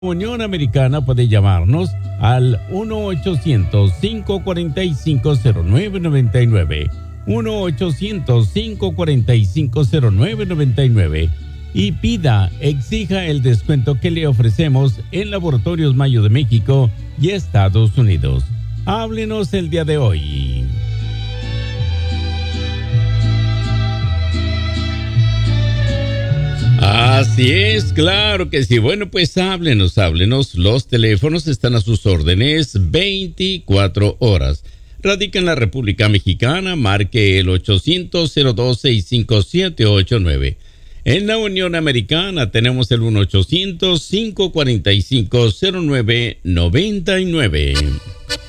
Unión Americana puede llamarnos al 1-800-545-0999, 1-800-545-0999 y exija el descuento que le ofrecemos en Laboratorios Mayo de México y Estados Unidos. Háblenos el día de hoy. Así es, claro que sí. Bueno, pues háblenos. Los teléfonos están a sus órdenes 24 horas. Radica en la República Mexicana, marque el 800-012-55789. En la Unión Americana tenemos el 1-800-545-0999.